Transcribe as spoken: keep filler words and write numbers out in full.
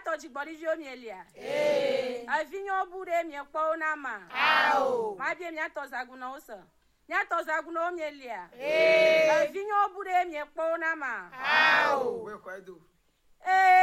miato jigbori vi omielia Eh. avinyo bure mi kpo na ma Ao. ma bie miato zaguna osa miato zaguna omielia Eh. avinyo bure mi kpo na ma Ao. We kwa edo. eh